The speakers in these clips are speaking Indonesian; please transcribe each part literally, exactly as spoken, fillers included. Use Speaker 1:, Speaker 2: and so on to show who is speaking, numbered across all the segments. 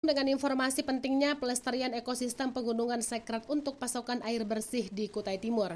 Speaker 1: dengan informasi pentingnya pelestarian ekosistem pegunungan Sekrat untuk pasokan air bersih di Kutai Timur.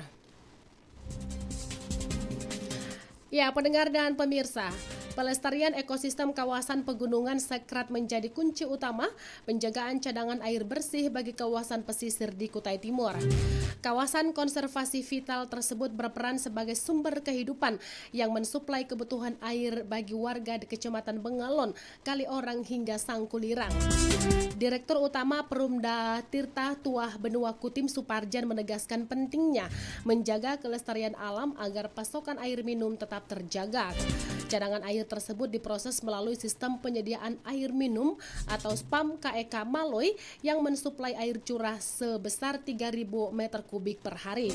Speaker 1: Ya, pendengar dan pemirsa, pelestarian ekosistem kawasan pegunungan Sekrat menjadi kunci utama penjagaan cadangan air bersih bagi kawasan pesisir di Kutai Timur. Kawasan konservasi vital tersebut berperan sebagai sumber kehidupan yang mensuplai kebutuhan air bagi warga di Kecamatan Bengalon, Kaliorang hingga Sangkulirang. Direktur Utama Perumda Tirta Tuah Benua Kutim Suparjan menegaskan pentingnya menjaga kelestarian alam agar pasokan air minum tetap terjaga. Cadangan air tersebut diproses melalui sistem penyediaan air minum atau S P A M K E K Maloy yang mensuplai air curah sebesar tiga ribu meter kubik per hari.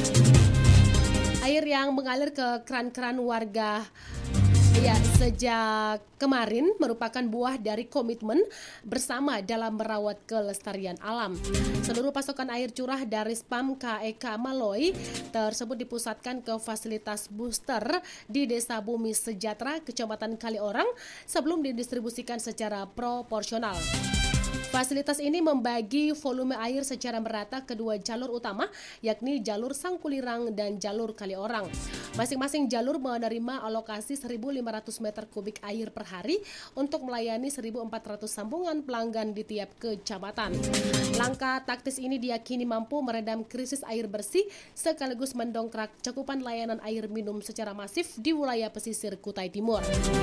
Speaker 1: Air yang mengalir ke keran-keran warga ya sejak kemarin merupakan buah dari komitmen bersama dalam merawat kelestarian alam. Seluruh pasokan air curah dari S P A M K E K Maloy tersebut dipusatkan ke fasilitas booster di Desa Bumi Sejahtera, Kecamatan Kaliorang sebelum didistribusikan secara proporsional. Fasilitas ini membagi volume air secara merata kedua jalur utama, yakni jalur Sangkulirang dan jalur Kaliorang. Masing-masing jalur menerima alokasi seribu lima ratus meter kubik air per hari untuk melayani seribu empat ratus sambungan pelanggan di tiap kecamatan. Langkah taktis ini diyakini mampu meredam krisis air bersih sekaligus mendongkrak cakupan layanan air minum secara masif di wilayah pesisir Kutai Timur.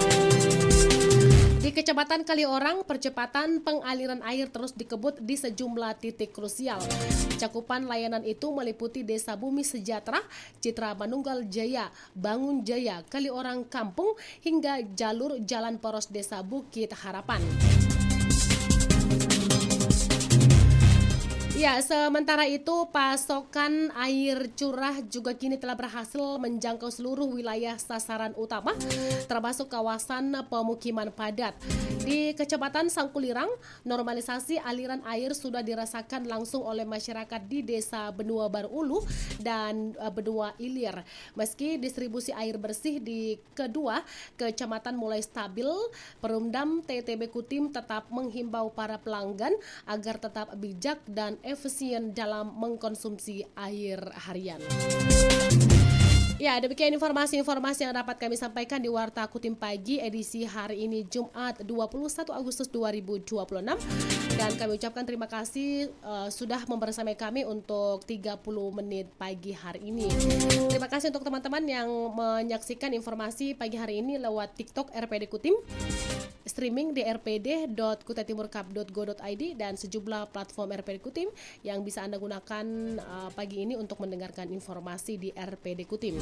Speaker 1: Di Kecamatan Kaliorang, percepatan pengaliran air terus dikebut di sejumlah titik krusial. Cakupan layanan itu meliputi Desa Bumi Sejahtera, Citra Manunggal Jaya, Bangun Jaya, Kaliorang Kampung, hingga jalur Jalan Poros Desa Bukit Harapan. Ya, sementara itu pasokan air curah juga kini telah berhasil menjangkau seluruh wilayah sasaran utama, termasuk kawasan pemukiman padat. Di Kecamatan Sangkulirang, normalisasi aliran air sudah dirasakan langsung oleh masyarakat di Desa Benua Baru Ulu dan Benua Ilir. Meski distribusi air bersih di kedua kecamatan mulai stabil, Perumdam T T B Kutim tetap menghimbau para pelanggan agar tetap bijak dan efisien dalam mengkonsumsi air harian. Ya, demikian informasi-informasi yang dapat kami sampaikan di Warta Kutim Pagi edisi hari ini Jumat dua puluh satu Agustus dua ribu dua puluh enam. Dan kami ucapkan terima kasih uh, sudah membersamai kami untuk tiga puluh menit pagi hari ini. Terima kasih untuk teman-teman yang menyaksikan informasi pagi hari ini lewat TikTok R P D Kutim, streaming di r p d dot kutaitimurkap dot go dot i d dan sejumlah platform R P D Kutim yang bisa Anda gunakan uh, pagi ini untuk mendengarkan informasi di R P D Kutim.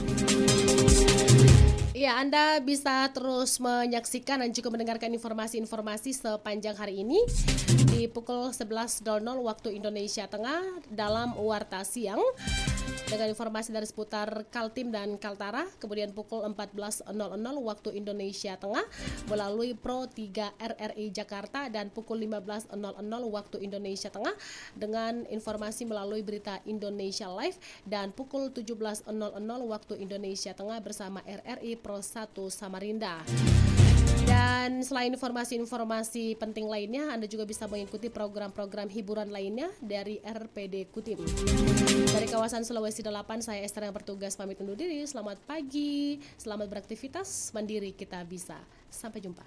Speaker 1: Ya, Anda bisa terus menyaksikan dan juga mendengarkan informasi-informasi sepanjang hari ini di pukul sebelas waktu Indonesia Tengah dalam Warta Siang dengan informasi dari seputar Kaltim dan Kaltara, kemudian pukul empat belas waktu Indonesia Tengah melalui Pro tiga R R I Jakarta dan pukul lima belas waktu Indonesia Tengah dengan informasi melalui berita Indonesia Live dan pukul tujuh belas waktu Indonesia Tengah bersama R R I Pro satu Samarinda. Dan selain informasi-informasi penting lainnya, Anda juga bisa mengikuti program-program hiburan lainnya dari R P D Kutim. Dari kawasan Sulawesi Delapan, saya Esther yang bertugas pamit undur diri. Selamat pagi, selamat beraktivitas, mandiri kita bisa. Sampai jumpa.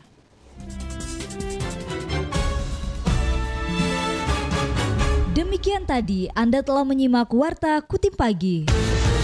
Speaker 2: Demikian tadi Anda telah menyimak Warta Kutim Pagi.